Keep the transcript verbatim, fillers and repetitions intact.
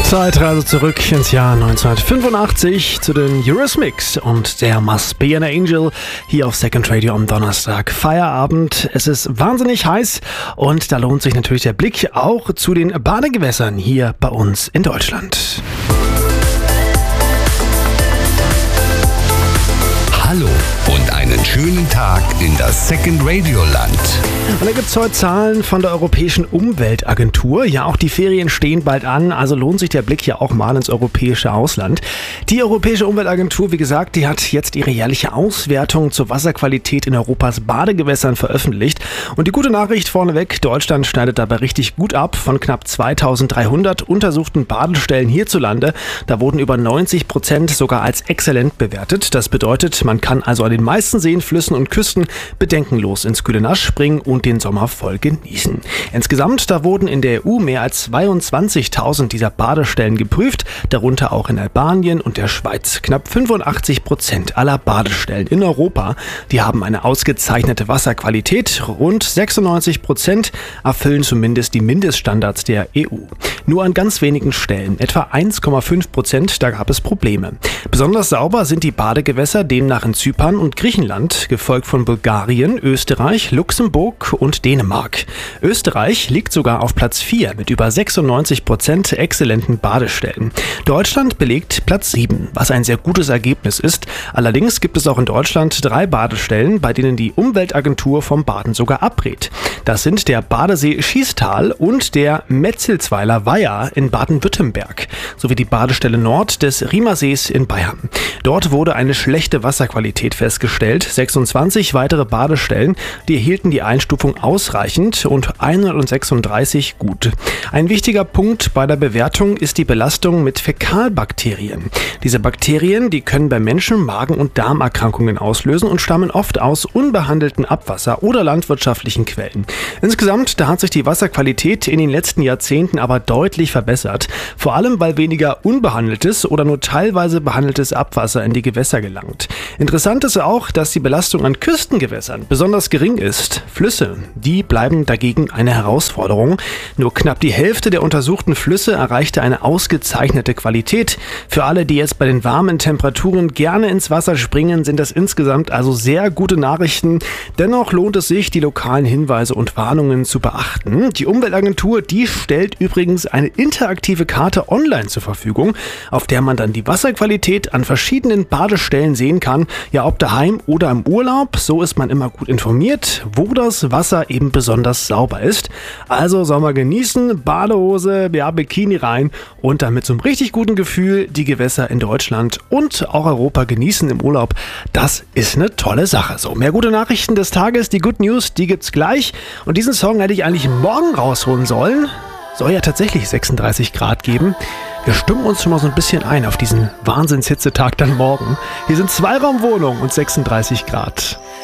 Zeitreise zurück ins Jahr neunzehnhundertfünfundachtzig zu den Eurythmics und der Must Be an Angel hier auf Second Radio am Donnerstag. Feierabend, es ist wahnsinnig heiß und da lohnt sich natürlich der Blick auch zu den Badegewässern hier bei uns in Deutschland. Hallo und einen schönen Tag in das Second Radio Land. Und da gibt es heute Zahlen von der Europäischen Umweltagentur. Ja, auch die Ferien stehen bald an, also lohnt sich der Blick ja auch mal ins europäische Ausland. Die Europäische Umweltagentur, wie gesagt, die hat jetzt ihre jährliche Auswertung zur Wasserqualität in Europas Badegewässern veröffentlicht. Und die gute Nachricht vorneweg, Deutschland schneidet dabei richtig gut ab. Von knapp zweitausenddreihundert untersuchten Badestellen hierzulande, da wurden über neunzig Prozent sogar als exzellent bewertet. Das bedeutet, man kann also an den meisten Seen, Flüssen und Küsten bedenkenlos ins kühle Nass springen und den Sommer voll genießen. Insgesamt, da wurden in der E U mehr als zweiundzwanzigtausend dieser Badestellen geprüft, darunter auch in Albanien und der Schweiz. Knapp fünfundachtzig Prozent aller Badestellen in Europa, die haben eine ausgezeichnete Wasserqualität. Rund sechsundneunzig Prozent erfüllen zumindest die Mindeststandards der E U. Nur an ganz wenigen Stellen, etwa eins Komma fünf Prozent, da gab es Probleme. Besonders sauber sind die Badegewässer demnach in Zypern und Griechenland, gefolgt von Bulgarien, Österreich, Luxemburg und Dänemark. Österreich liegt sogar auf Platz vier mit über sechsundneunzig Prozent exzellenten Badestellen. Deutschland belegt Platz sieben, was ein sehr gutes Ergebnis ist. Allerdings gibt es auch in Deutschland drei Badestellen, bei denen die Umweltagentur vom Baden sogar abrät. Das sind der Badesee Schiestal und der Metzelzweiler Weiher in Baden-Württemberg, sowie die Badestelle Nord des Riemersees in Bayern. Dort wurde eine schlechte Wasserqualität festgestellt. sechsundzwanzig weitere Badestellen, die erhielten die Einstufung ausreichend und hundertsechsunddreißig gut. Ein wichtiger Punkt bei der Bewertung ist die Belastung mit Fäkalbakterien. Diese Bakterien, die können bei Menschen Magen- und Darmerkrankungen auslösen und stammen oft aus unbehandeltem Abwasser oder landwirtschaftlichen Quellen. Insgesamt, da hat sich die Wasserqualität in den letzten Jahrzehnten aber deutlich verbessert, vor allem weil weniger unbehandeltes oder nur teilweise behandeltes Abwasser in die Gewässer gelangt. Interessant ist auch, dass die Belastung an Küstengewässern besonders gering ist. Flüsse, die bleiben dagegen eine Herausforderung. Nur knapp die Hälfte der untersuchten Flüsse erreichte eine ausgezeichnete Qualität. Für alle, die jetzt bei den warmen Temperaturen gerne ins Wasser springen, sind das insgesamt also sehr gute Nachrichten. Dennoch lohnt es sich, die lokalen Hinweise und Warnungen zu beachten. Die Umweltagentur, die stellt übrigens eine interaktive Karte online zur Verfügung, auf der man dann die Wasserqualität an verschiedenen Badestellen sehen kann. Ja, ob daheim oder im Urlaub, so ist man immer gut informiert, wo das Wasser eben besonders sauber ist. Also Sommer genießen, Badehose, ja, Bikini rein und dann mit so einem richtig guten Gefühl die Gewässer in Deutschland und auch Europa genießen im Urlaub. Das ist eine tolle Sache. So, mehr gute Nachrichten des Tages, die Good News, die gibt's gleich. Und diesen Song hätte ich eigentlich morgen rausholen sollen. Soll ja tatsächlich sechsunddreißig Grad geben. Wir stimmen uns schon mal so ein bisschen ein auf diesen Wahnsinnshitzetag dann morgen. Hier sind Zweiraumwohnungen und sechsunddreißig Grad.